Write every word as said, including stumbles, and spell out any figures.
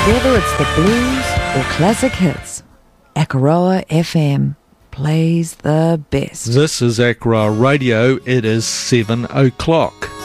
Whether it's the blues or classic hits, Akaroa F M plays the best. This is Akaroa Radio. It is seven o'clock.